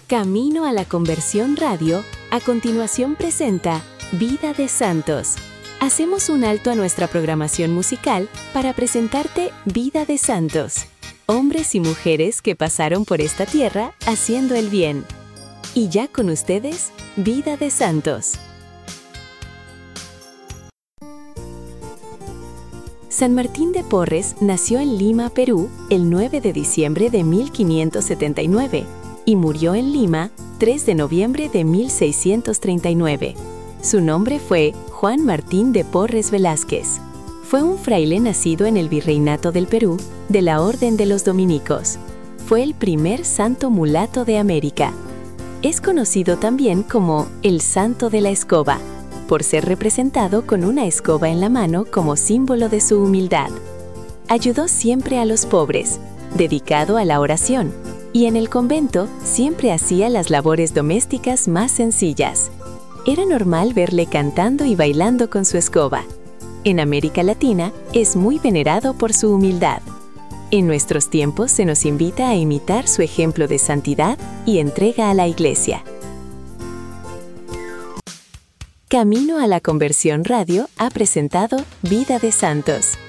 Camino a la Conversión Radio, a continuación presenta Vida de Santos. Hacemos un alto a nuestra programación musical para presentarte Vida de Santos, hombres y mujeres que pasaron por esta tierra haciendo el bien. Y ya con ustedes, Vida de Santos. San Martín de Porres nació en Lima, Perú, el 9 de diciembre de 1579 y murió en Lima 3 de noviembre de 1639. Su nombre fue Juan Martín de Porres Velázquez. Fue un fraile nacido en el Virreinato del Perú, de la Orden de los Dominicos. Fue el primer santo mulato de América. Es conocido también como el Santo de la Escoba, por ser representado con una escoba en la mano como símbolo de su humildad. Ayudó siempre a los pobres, dedicado a la oración, y en el convento siempre hacía las labores domésticas más sencillas. Era normal verle cantando y bailando con su escoba. En América Latina es muy venerado por su humildad. En nuestros tiempos se nos invita a imitar su ejemplo de santidad y entrega a la Iglesia. Camino a la Conversión Radio ha presentado Vida de Santos.